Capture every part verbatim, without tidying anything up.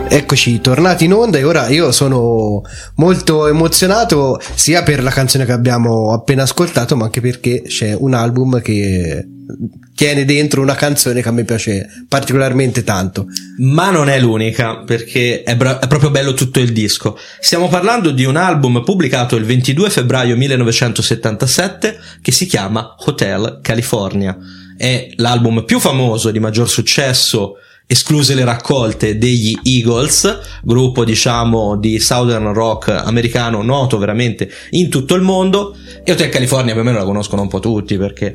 Eccoci tornati in onda e ora io sono molto emozionato sia per la canzone che abbiamo appena ascoltato, ma anche perché c'è un album che tiene dentro una canzone che a me piace particolarmente tanto. Ma non è l'unica, perché è, bra- è proprio bello tutto il disco. Stiamo parlando di un album pubblicato il ventidue febbraio millenovecentosettantasette che si chiama Hotel California. È l'album più famoso, di maggior successo, escluse le raccolte, degli Eagles, gruppo diciamo di southern rock americano noto veramente in tutto il mondo. E Hotel California più o meno la conoscono un po' tutti, perché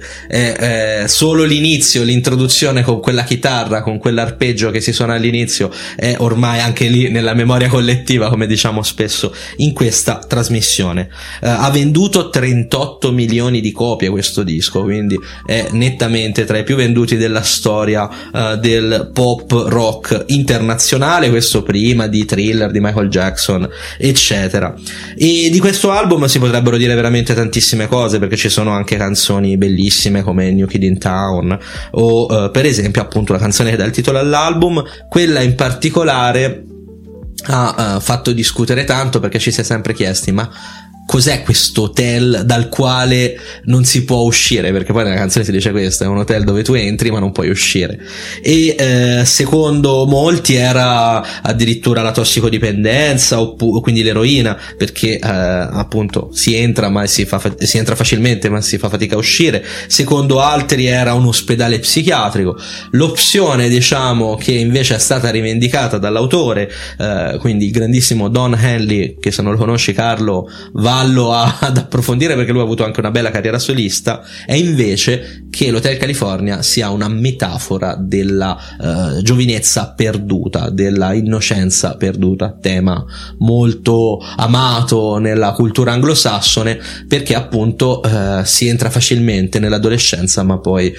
è, è solo l'inizio, l'introduzione con quella chitarra, con quell'arpeggio che si suona all'inizio, è ormai anche lì nella memoria collettiva, come diciamo spesso in questa trasmissione. Uh, ha venduto trentotto milioni di copie questo disco, quindi è nettamente tra i più venduti della storia uh, del pop rock internazionale, questo prima di Thriller, di Michael Jackson, eccetera. E di questo album si potrebbero dire veramente tantissime cose, perché ci sono anche canzoni bellissime come New Kid in Town o uh, per esempio appunto la canzone che dà il titolo all'album. Quella in particolare ha uh, fatto discutere tanto, perché ci si è sempre chiesti: ma cos'è questo hotel dal quale non si può uscire? Perché poi nella canzone si dice questo, è un hotel dove tu entri ma non puoi uscire. E eh, secondo molti era addirittura la tossicodipendenza, oppure quindi l'eroina, perché eh, appunto si entra ma si fa fa- si entra facilmente ma si fa fatica a uscire. Secondo altri era un ospedale psichiatrico. L'opzione diciamo che invece è stata rivendicata dall'autore, eh, quindi il grandissimo Don Henley, che se non lo conosci Carlo va A, ad approfondire perché lui ha avuto anche una bella carriera solista, è invece che l'Hotel California sia una metafora della uh, giovinezza perduta, della innocenza perduta, tema molto amato nella cultura anglosassone, perché appunto uh, si entra facilmente nell'adolescenza ma poi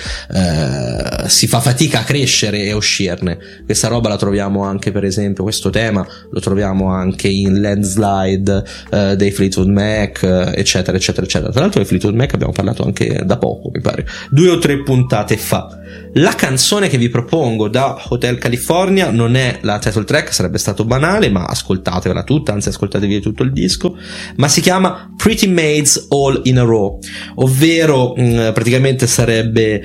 uh, si fa fatica a crescere e a uscirne. Questa roba la troviamo anche, per esempio questo tema lo troviamo anche in Landslide uh, dei Fleetwood Mac, eccetera eccetera eccetera. Tra l'altro di Fleetwood Mac abbiamo parlato anche da poco, mi pare due o tre puntate fa. La canzone che vi propongo da Hotel California non è la title track, sarebbe stato banale, ma ascoltatevela tutta, anzi ascoltatevi tutto il disco, ma si chiama Pretty Maids All in a Row, ovvero mh, praticamente sarebbe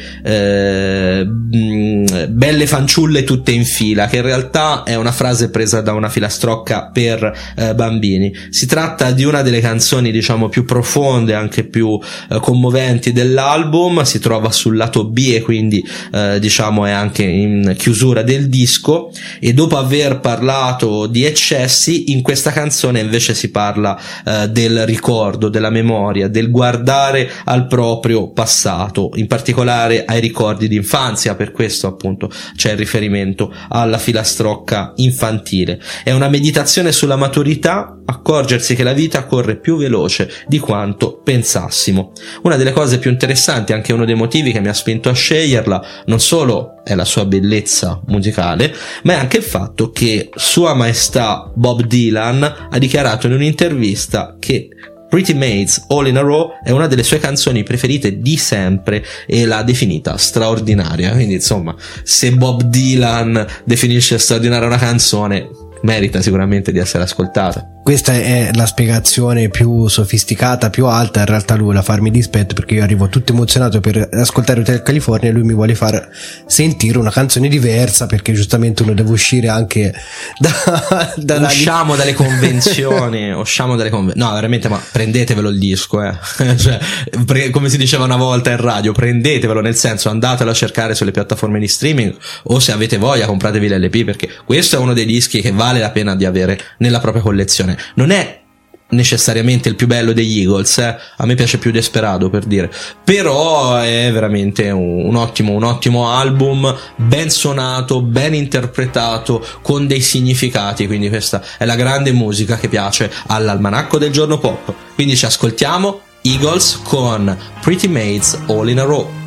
eh, mh, belle fanciulle tutte in fila, che in realtà è una frase presa da una filastrocca per eh, bambini. Si tratta di una delle canzoni diciamo più profonde, anche più eh, commoventi dell'album. Si trova sul lato B e quindi eh, diciamo è anche in chiusura del disco. E dopo aver parlato di eccessi, in questa canzone invece si parla eh, del ricordo, della memoria, del guardare al proprio passato, in particolare ai ricordi di infanzia. Per questo appunto c'è il riferimento alla filastrocca infantile. È una meditazione sulla maturità, accorgersi che la vita corre più veloce di quanto pensassimo. Una delle cose più interessanti, anche uno dei motivi che mi ha spinto a sceglierla, non solo è la sua bellezza musicale, ma è anche il fatto che Sua Maestà Bob Dylan ha dichiarato in un'intervista che Pretty Maids All in a Row è una delle sue canzoni preferite di sempre e l'ha definita straordinaria. Quindi insomma, se Bob Dylan definisce straordinaria una canzone, merita sicuramente di essere ascoltata. Questa è la spiegazione più sofisticata, più alta. In realtà lui vuole farmi dispetto, perché io arrivo tutto emozionato per ascoltare Hotel California e lui mi vuole far sentire una canzone diversa, perché giustamente uno deve uscire anche da, da usciamo dalle convenzioni usciamo dalle convenzioni no veramente, ma prendetevelo il disco, eh. Cioè, pre- come si diceva una volta in radio, prendetevelo, nel senso andatelo a cercare sulle piattaforme di streaming, o se avete voglia compratevi l'L P, perché questo è uno dei dischi che vale la pena di avere nella propria collezione. Non è necessariamente il più bello degli Eagles, eh? A me piace più Desperado, per dire, però è veramente un, un ottimo un ottimo album, ben suonato, ben interpretato, con dei significati. Quindi questa è la grande musica che piace all'Almanacco del Giorno Pop. Quindi ci ascoltiamo Eagles con Pretty Maids All in a Row.